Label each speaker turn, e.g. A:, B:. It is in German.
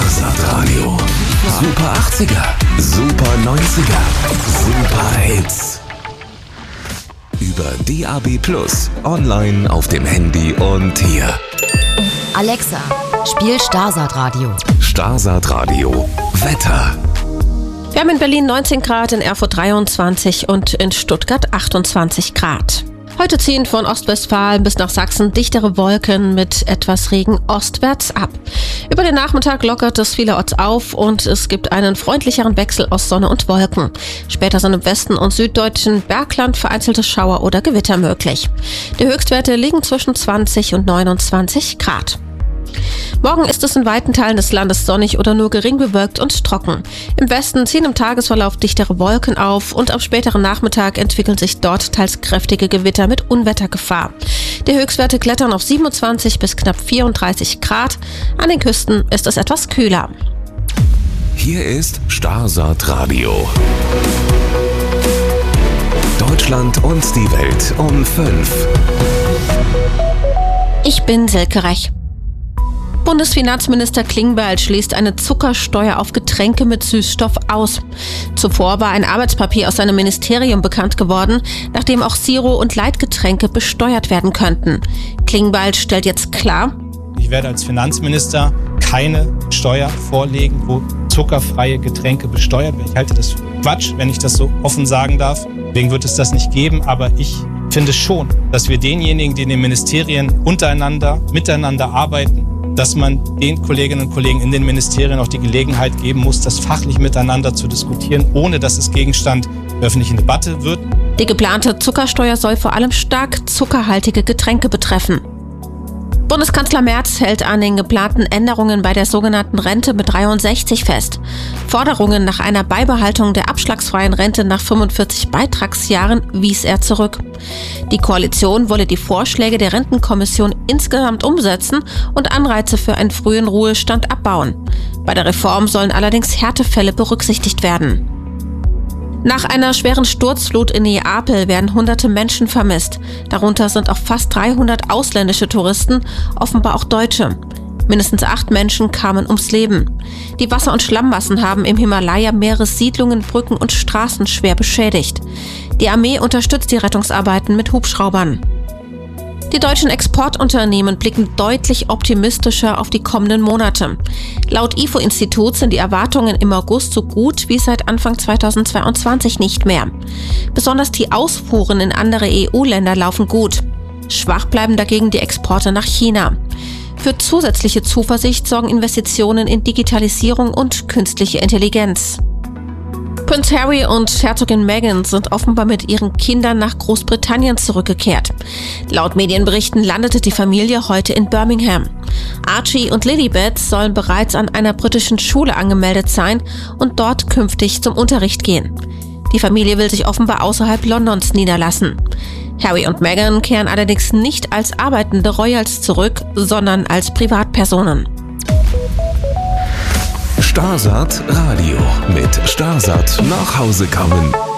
A: Starsat Radio. Super 80er, Super 90er, Super Hits. Über DAB+, online auf dem Handy und hier.
B: Alexa, spiel Starsat Radio.
A: Starsat Radio, Wetter.
C: Wir haben in Berlin 19 Grad, in Erfurt 23 und in Stuttgart 28 Grad. Heute ziehen von Ostwestfalen bis nach Sachsen dichtere Wolken mit etwas Regen ostwärts ab. Über den Nachmittag lockert es vielerorts auf und es gibt einen freundlicheren Wechsel aus Sonne und Wolken. Später sind im Westen und süddeutschen Bergland vereinzelte Schauer oder Gewitter möglich. Die Höchstwerte liegen zwischen 20 und 29 Grad. Morgen ist es in weiten Teilen des Landes sonnig oder nur gering bewölkt und trocken. Im Westen ziehen im Tagesverlauf dichtere Wolken auf und am späteren Nachmittag entwickeln sich dort teils kräftige Gewitter mit Unwettergefahr. Die Höchstwerte klettern auf 27 bis knapp 34 Grad. An den Küsten ist es etwas kühler.
A: Hier ist Starsat Radio. Deutschland und die Welt um 5.
C: Ich bin Silke Rech. Bundesfinanzminister Klingbeil schließt eine Zuckersteuer auf Getränke mit Süßstoff aus. Zuvor war ein Arbeitspapier aus seinem Ministerium bekannt geworden, nachdem auch Zero- und Leitgetränke besteuert werden könnten. Klingbeil stellt jetzt klar:
D: Ich werde als Finanzminister keine Steuer vorlegen, wo zuckerfreie Getränke besteuert werden. Ich halte das für Quatsch, wenn ich das so offen sagen darf. Deswegen wird es das nicht geben, aber ich finde schon, dass wir denjenigen, die in den Ministerien miteinander arbeiten, dass man den Kolleginnen und Kollegen in den Ministerien auch die Gelegenheit geben muss, das fachlich miteinander zu diskutieren, ohne dass es Gegenstand der öffentlichen Debatte wird.
C: Die geplante Zuckersteuer soll vor allem stark zuckerhaltige Getränke betreffen. Bundeskanzler Merz hält an den geplanten Änderungen bei der sogenannten Rente mit 63 fest. Forderungen nach einer Beibehaltung der abschlagsfreien Rente nach 45 Beitragsjahren wies er zurück. Die Koalition wolle die Vorschläge der Rentenkommission insgesamt umsetzen und Anreize für einen frühen Ruhestand abbauen. Bei der Reform sollen allerdings Härtefälle berücksichtigt werden. Nach einer schweren Sturzflut in Neapel werden hunderte Menschen vermisst. Darunter sind auch fast 300 ausländische Touristen, offenbar auch Deutsche. Mindestens 8 Menschen kamen ums Leben. Die Wasser- und Schlammmassen haben im Himalaya mehrere Siedlungen, Brücken und Straßen schwer beschädigt. Die Armee unterstützt die Rettungsarbeiten mit Hubschraubern. Die deutschen Exportunternehmen blicken deutlich optimistischer auf die kommenden Monate. Laut IFO-Institut sind die Erwartungen im August so gut wie seit Anfang 2022 nicht mehr. Besonders die Ausfuhren in andere EU-Länder laufen gut. Schwach bleiben dagegen die Exporte nach China. Für zusätzliche Zuversicht sorgen Investitionen in Digitalisierung und künstliche Intelligenz. Prinz Harry und Herzogin Meghan sind offenbar mit ihren Kindern nach Großbritannien zurückgekehrt. Laut Medienberichten landete die Familie heute in Birmingham. Archie und Lilibet sollen bereits an einer britischen Schule angemeldet sein und dort künftig zum Unterricht gehen. Die Familie will sich offenbar außerhalb Londons niederlassen. Harry und Meghan kehren allerdings nicht als arbeitende Royals zurück, sondern als Privatpersonen.
A: Starsat Radio mit Starsat nach Hause kommen.